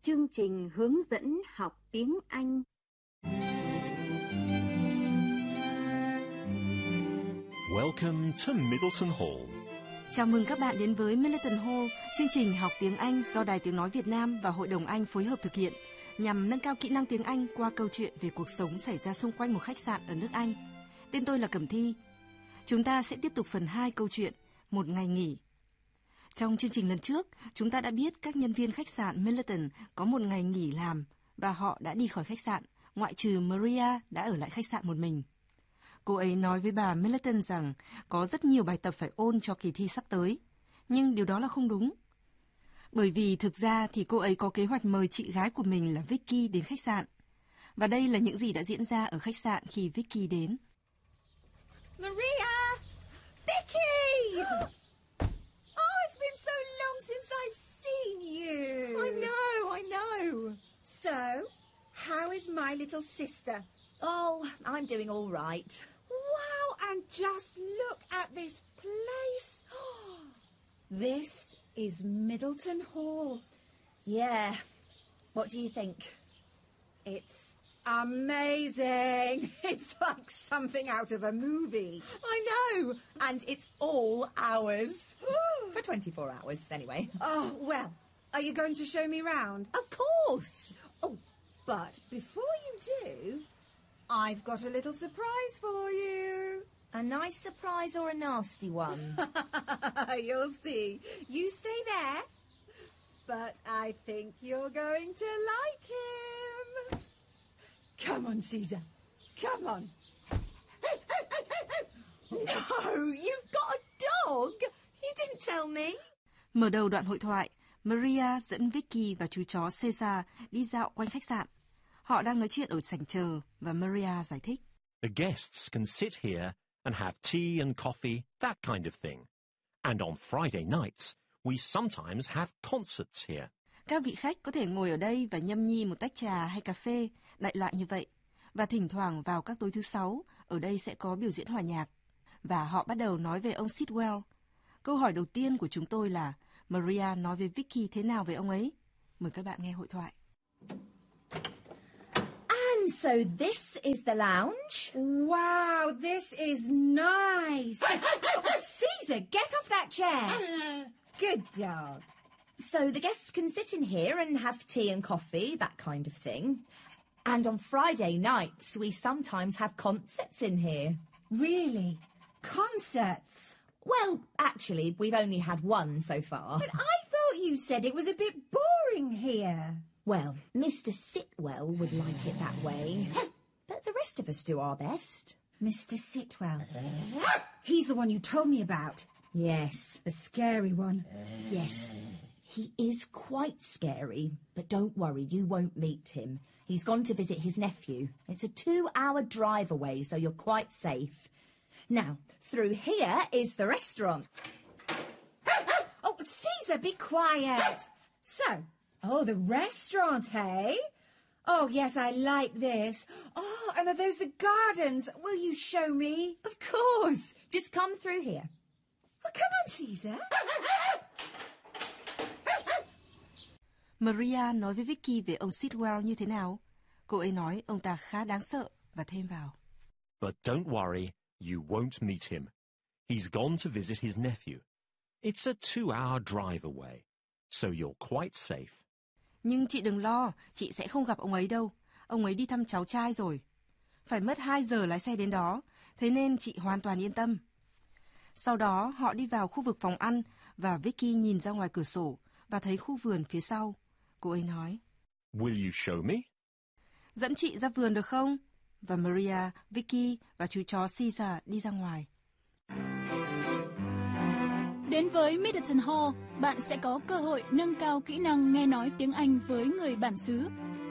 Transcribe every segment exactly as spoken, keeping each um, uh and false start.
chương trình hướng dẫn học tiếng Anh. Welcome to Middleton Hall. Chào mừng các bạn đến với Middleton Hall, chương trình học tiếng Anh do Đài Tiếng Nói Việt Nam và Hội đồng Anh phối hợp thực hiện, nhằm nâng cao kỹ năng tiếng Anh qua câu chuyện về cuộc sống xảy ra xung quanh một khách sạn ở nước Anh. Tên tôi là Cẩm Thi. Chúng ta sẽ tiếp tục phần hai câu chuyện Một ngày nghỉ. Trong chương trình lần trước, chúng ta đã biết các nhân viên khách sạn Middleton có một ngày nghỉ làm và họ đã đi khỏi khách sạn, ngoại trừ Maria đã ở lại khách sạn một mình. Cô ấy nói với bà Middleton rằng có rất nhiều bài tập phải ôn cho kỳ thi sắp tới, nhưng điều đó là không đúng. Bởi vì thực ra thì cô ấy có kế hoạch mời chị gái của mình là Vicky đến khách sạn. Và đây là những gì đã diễn ra ở khách sạn khi Vicky đến. Maria! Vicky! Oh, it's been so long since I've seen you. I know, I know. So, how is my little sister? Oh, I'm doing all right. Wow, and just look at this place. This is Middleton Hall. Yeah. What do you think? It's amazing. It's like something out of a movie. I know. And it's all ours. For twenty-four hours, anyway. Oh, well, are you going to show me round? Of course. Oh, but before you do, I've got a little surprise for you. A nice surprise or a nasty one? You'll see. You stay there. But I think you're going to like him. Come on, Caesar. Come on. No, you've got a dog. You didn't tell me. Mở đầu đoạn hội thoại, Maria dẫn Vicky và chú chó Caesar đi dạo quanh khách sạn. Họ đang nói chuyện ở sảnh chờ và Maria giải thích. The guests can sit here and have tea and coffee, that kind of thing. And on Friday nights, we sometimes have concerts here. Các vị khách có thể ngồi ở đây và nhâm nhi một tách trà hay cà phê, đại loại như vậy. Và thỉnh thoảng vào các tối thứ sáu, ở đây sẽ có biểu diễn hòa nhạc. Và họ bắt đầu nói về ông Sitwell. Câu hỏi đầu tiên của chúng tôi là Maria nói với Vicky thế nào về ông ấy? Mời các bạn nghe hội thoại. And so this is the lounge. Wow, this is nice. Caesar, get off that chair. Good dog. So the guests can sit in here and have tea and coffee, that kind of thing. And on Friday nights, we sometimes have concerts in here. Really? Concerts? Well, actually, we've only had one so far. But I thought you said it was a bit boring here. Well, Mister Sitwell would like it that way. But the rest of us do our best. Mister Sitwell. He's the one you told me about. Yes. The scary one. Yes. He is quite scary, but don't worry, you won't meet him. He's gone to visit his nephew. It's a two-hour drive away, so you're quite safe. Now, through here is the restaurant. Oh, Caesar, be quiet. So, oh, the restaurant, hey? Oh, yes, I like this. Oh, and are those the gardens? Will you show me? Of course. Just come through here. Well, come on, Caesar. Maria nói với Vicky về ông Sitwell như thế nào? Cô ấy nói ông ta khá đáng sợ và thêm vào. But don't worry, you won't meet him. He's gone to visit his nephew. It's a two-hour drive away, so you're quite safe. Nhưng chị đừng lo, chị sẽ không gặp ông ấy đâu. Ông ấy đi thăm cháu trai rồi. Phải mất hai giờ lái xe đến đó, thế nên chị hoàn toàn yên tâm. Sau đó họ đi vào khu vực phòng ăn và Vicky nhìn ra ngoài cửa sổ và thấy khu vườn phía sau. Cô ấy nói, Will you show me? Dẫn chị ra vườn được không? Và Maria, Vicky và chú chó Caesar đi ra ngoài. Đến với Middleton Hall, bạn sẽ có cơ hội nâng cao kỹ năng nghe nói tiếng Anh với người bản xứ.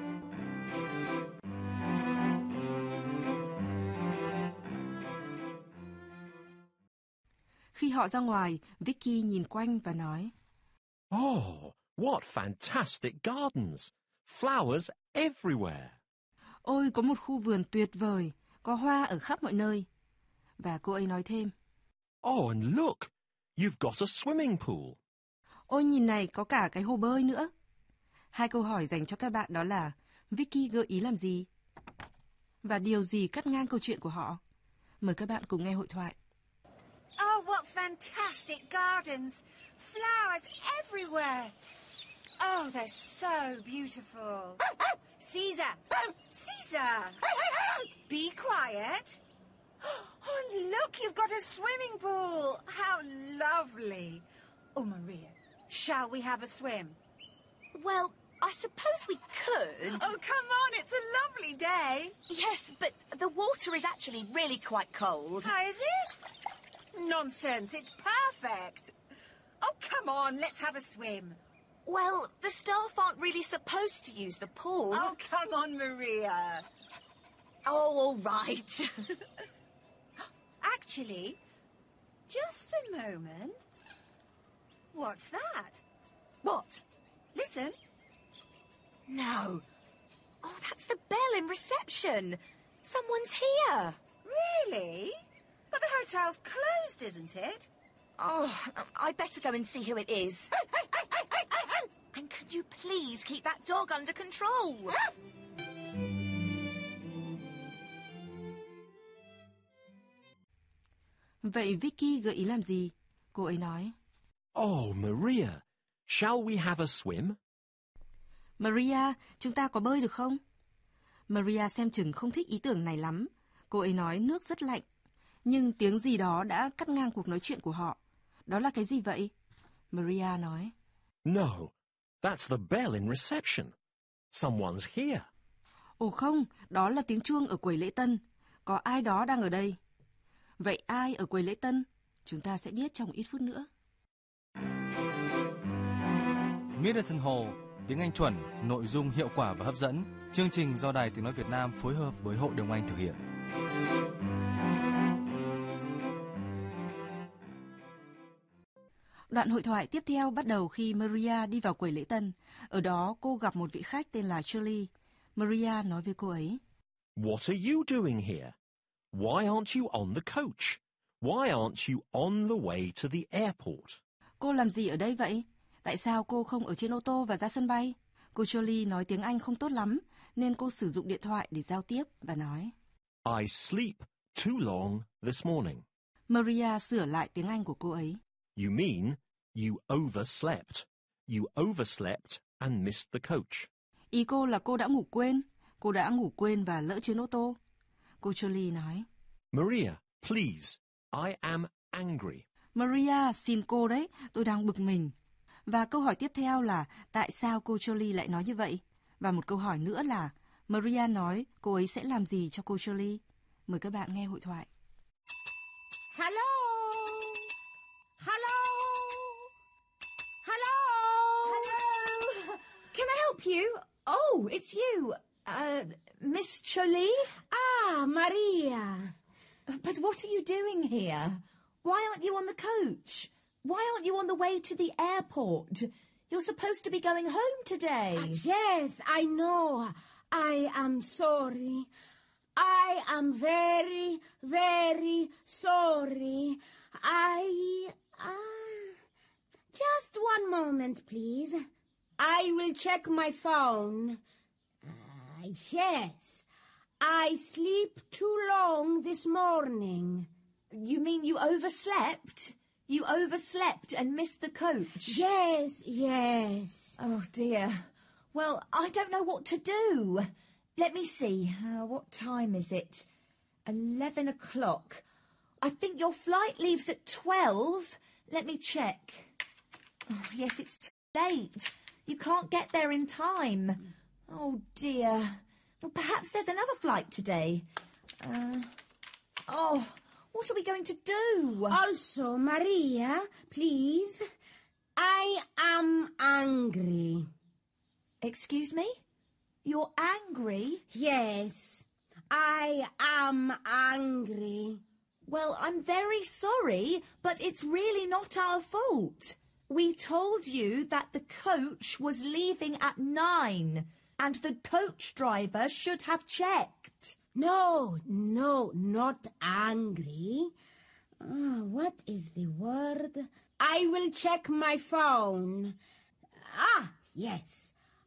Khi họ ra ngoài, Vicky nhìn quanh và nói, Oh, what fantastic gardens! Flowers everywhere. Ôi, có một khu vườn tuyệt vời, có hoa ở khắp mọi nơi. Và cô ấy nói thêm, Oh, and look, you've got a swimming pool. Ôi nhìn này, có cả cái hồ bơi nữa. Hai câu hỏi dành cho các bạn đó là Vicky gợi ý làm gì? Và điều gì cắt ngang câu chuyện của họ? Mời các bạn cùng nghe hội thoại. Oh, what fantastic gardens! Flowers everywhere! Oh, they're so beautiful. Caesar! Caesar! Be quiet! Oh, and look, you've got a swimming pool! How lovely! Oh, Maria, shall we have a swim? Well, I suppose we could. Oh, come on, it's a lovely day. Yes, but the water is actually really quite cold. How is it? Nonsense, it's perfect. Oh, come on, let's have a swim. Well, the staff aren't really supposed to use the pool. Oh, come on, Maria. Oh, all right. Actually, just a moment. What's that? What? Listen. No. Oh, that's the bell in reception. Someone's here. Really? But the hotel's closed, isn't it? Oh, I'd better go and see who it is. And could you please keep that dog under control? Vậy Vicky gợi ý làm gì? Cô ấy nói. Oh, Maria, shall we have a swim? Maria, chúng ta có bơi được không? Maria xem chừng không thích ý tưởng này lắm. Cô ấy nói nước rất lạnh. Nhưng tiếng gì đó đã cắt ngang cuộc nói chuyện của họ. Đó là cái gì vậy? Maria nói. No, that's the bell in reception. Someone's here. Ồ không, đó là tiếng chuông ở quầy lễ tân. Có ai đó đang ở đây. Vậy ai ở quầy lễ tân? Chúng ta sẽ biết trong ít phút nữa. Middleton Hall, tiếng Anh chuẩn, nội dung hiệu quả và hấp dẫn. Chương trình do Đài Tiếng Nói Việt Nam phối hợp với Hội đồng Anh thực hiện. Đoạn hội thoại tiếp theo bắt đầu khi Maria đi vào quầy lễ tân. Ở đó cô gặp một vị khách tên là Shirley. Maria nói với cô ấy. What are you doing here? Why aren't you on the coach? Why aren't you on the way to the airport? Cô làm gì ở đây vậy? Tại sao cô không ở trên ô tô và ra sân bay? Cô Shirley nói tiếng Anh không tốt lắm, nên cô sử dụng điện thoại để giao tiếp và nói. I sleep too long this morning. Maria sửa lại tiếng Anh của cô ấy. You mean you overslept. You overslept and missed the coach. Ý cô là cô đã ngủ quên. Cô đã ngủ quên và lỡ chuyến ô tô. Cô Shirley nói. Maria, please, I am angry. Maria, xin cô đấy, tôi đang bực mình. Và câu hỏi tiếp theo là tại sao cô Shirley lại nói như vậy? Và một câu hỏi nữa là Maria nói cô ấy sẽ làm gì cho cô Shirley? Mời các bạn nghe hội thoại. Hello? Hello? Hello? Hello. Can I help you? Oh, it's you. Uh, Miss Shirley? Ah, Maria. But what are you doing here? Why aren't you on the coach? Why aren't you on the way to the airport? You're supposed to be going home today. Yes, I know. I am sorry. I am very, very sorry. I... Uh, just one moment, please. I will check my phone. Uh, yes, I sleep too long this morning. You mean you overslept? You overslept and missed the coach? Yes, yes. Oh, dear. Well, I don't know what to do. Let me see. Uh, what time is it? Eleven o'clock. I think your flight leaves at twelve. Let me check. Oh, yes, it's too late. You can't get there in time. Oh, dear. Well, perhaps there's another flight today. Uh, oh... What are we going to do? Also, Maria, please. I am angry. Excuse me? You're angry? Yes, I am angry. Well, I'm very sorry, but it's really not our fault. We told you that the coach was leaving at nine, and the coach driver should have checked. No, no, not angry. Uh, what is the word? I will check my phone. Ah, yes.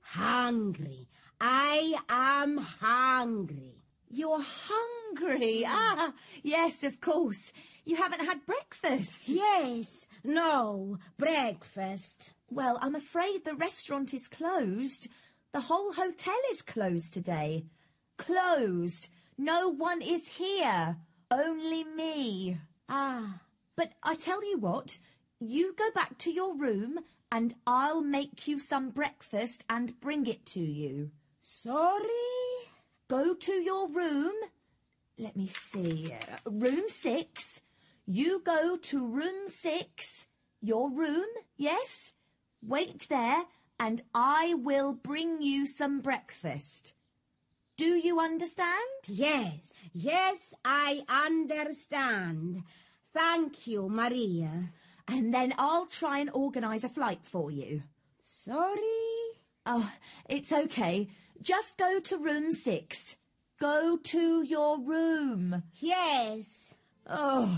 Hungry. I am hungry. You're hungry? Ah, yes, of course. You haven't had breakfast. Yes, no, breakfast. Well, I'm afraid the restaurant is closed. The whole hotel is closed today. Closed. No one is here. Only me. Ah. But I tell you what, you go back to your room and I'll make you some breakfast and bring it to you. Sorry? Go to your room. Let me see. Uh, room six. You go to room six. Your room, yes? Wait there and I will bring you some breakfast. Do you understand? Yes, yes, I understand. Thank you, Maria. And then I'll try and organise a flight for you. Sorry? Oh, it's okay. Just go to room six. Go to your room. Yes. Oh.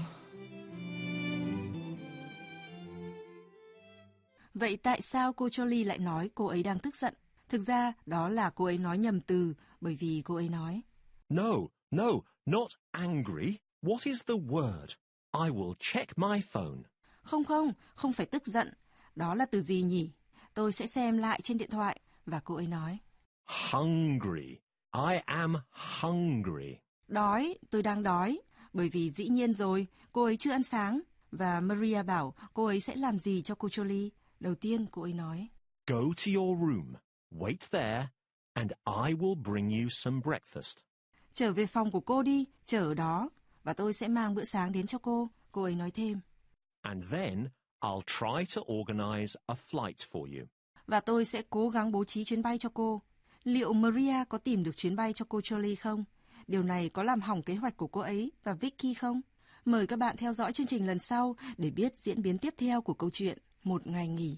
Vậy tại sao cô Jolie lại nói cô ấy đang tức giận? Thực ra đó là cô ấy nói nhầm từ, bởi vì cô ấy nói No, no, not angry. What is the word? I will check my phone. Không không, không phải tức giận. Đó là từ gì nhỉ? Tôi sẽ xem lại trên điện thoại. Và cô ấy nói Hungry. I am hungry. Đói, tôi đang đói. Bởi vì dĩ nhiên rồi, cô ấy chưa ăn sáng. Và Maria bảo cô ấy sẽ làm gì cho cô Jolie. Đầu tiên cô ấy nói Go to your room. Wait there, and I will bring you some breakfast. Trở về phòng của cô đi, chờ ở đó, và tôi sẽ mang bữa sáng đến cho cô. Cô ấy nói thêm. And then I'll try to organize a flight for you. Và tôi sẽ cố gắng bố trí chuyến bay cho cô. Liệu Maria có tìm được chuyến bay cho cô Jolie không? Điều này có làm hỏng kế hoạch của cô ấy và Vicky không? Mời các bạn theo dõi chương trình lần sau để biết diễn biến tiếp theo của câu chuyện Một ngày nghỉ.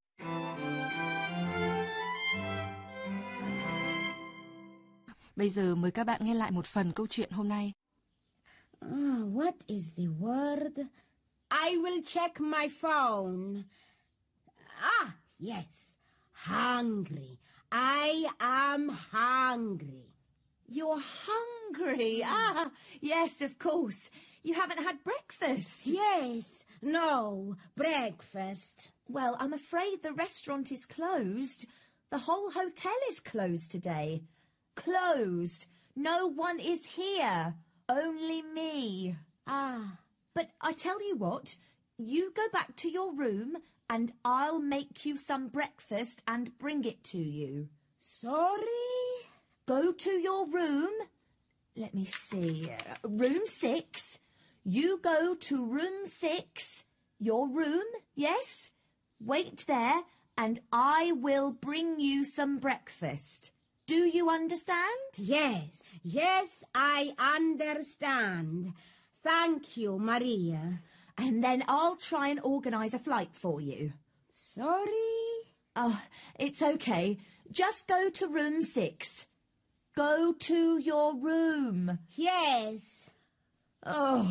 Bây giờ mời các bạn nghe lại một phần câu chuyện hôm nay. Oh, what is the word? I will check my phone. Ah, yes. Hungry. I am hungry. You're hungry? Ah, yes, of course. You haven't had breakfast. Yes, no, breakfast. Well, I'm afraid the restaurant is closed. The whole hotel is closed today. Closed. No one is here. Only me. Ah. But I tell you what, you go back to your room and I'll make you some breakfast and bring it to you. Sorry? Go to your room. Let me see. Uh, room six. You go to room six. Your room, yes? Wait there and I will bring you some breakfast. Do you understand? Yes, yes, I understand. Thank you, Maria. And then I'll try and organise a flight for you. Sorry? Oh, it's okay. Just go to room six. Go to your room. Yes. Oh.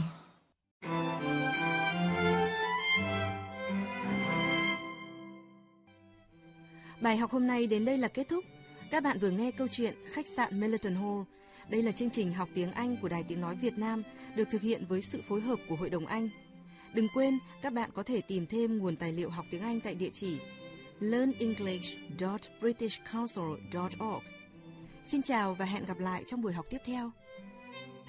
Bài học hôm nay đến đây là kết thúc. Các bạn vừa nghe câu chuyện Khách sạn Millerton Hall. Đây là chương trình học tiếng Anh của Đài Tiếng Nói Việt Nam, được thực hiện với sự phối hợp của Hội đồng Anh. Đừng quên, các bạn có thể tìm thêm nguồn tài liệu học tiếng Anh tại địa chỉ learn english dot british council dot org. Xin chào và hẹn gặp lại trong buổi học tiếp theo.